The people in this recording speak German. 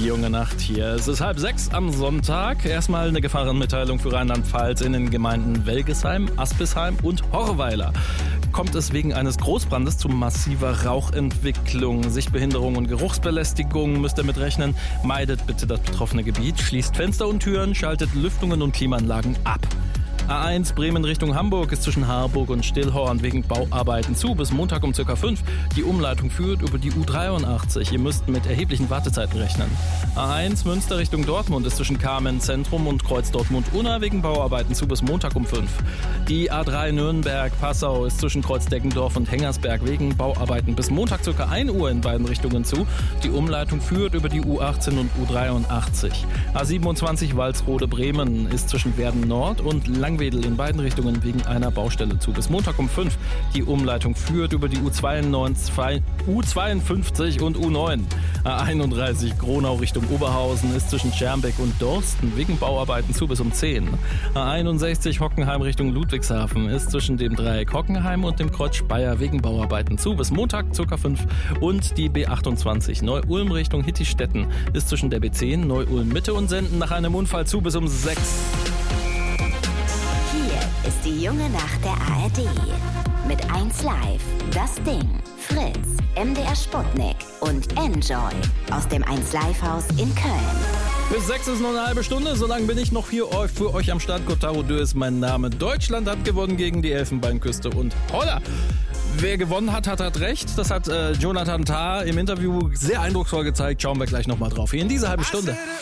die junge Nacht hier. Es ist 5:30 am Sonntag. Erstmal eine Gefahrenmitteilung für Rheinland-Pfalz in den Gemeinden Welgesheim, Aspisheim und Horweiler. Kommt es wegen eines Großbrandes zu massiver Rauchentwicklung. Sichtbehinderung und Geruchsbelästigung müsst ihr mitrechnen. Meidet bitte das betroffene Gebiet, schließt Fenster und Türen, schaltet Lüftungen und Klimaanlagen ab. A1 Bremen Richtung Hamburg ist zwischen Harburg und Stillhorn wegen Bauarbeiten zu bis Montag um ca. 5. Die Umleitung führt über die U83. Ihr müsst mit erheblichen Wartezeiten rechnen. A1 Münster Richtung Dortmund ist zwischen Kamen Zentrum und Kreuz Dortmund-Unna wegen Bauarbeiten zu bis Montag um 5. Die A3 Nürnberg-Passau ist zwischen Kreuz Deggendorf und Hengersberg wegen Bauarbeiten bis Montag ca. 1 Uhr in beiden Richtungen zu. Die Umleitung führt über die U18 und U83. A27 Walsrode Bremen ist zwischen Werden Nord und Langwedel in beiden Richtungen wegen einer Baustelle zu. Bis Montag um 5. Die Umleitung führt über die U52 und U9. A31 Gronau Richtung Oberhausen ist zwischen Schermbeck und Dorsten wegen Bauarbeiten zu bis um 10. A61 Hockenheim Richtung Ludwigshafen ist zwischen dem Dreieck Hockenheim und dem Kreuz Speyer wegen Bauarbeiten zu bis Montag ca. 5. Und die B28 Neu-Ulm Richtung Hittistetten ist zwischen der B10 Neu-Ulm Mitte und Senden nach einem Unfall zu bis um 6. Ist die junge Nacht der ARD. Mit 1 Live, Das Ding, Fritz, MDR Sputnik und Enjoy aus dem 1 Live Haus in Köln. Bis 6 ist noch eine halbe Stunde, so lange bin ich noch hier für euch am Start. Kotaro Dö ist mein Name. Deutschland hat gewonnen gegen die Elfenbeinküste und holla! Wer gewonnen hat, hat recht. Das hat Jonathan Tah im Interview sehr eindrucksvoll gezeigt. Schauen wir gleich nochmal drauf. Hier in dieser halben Stunde.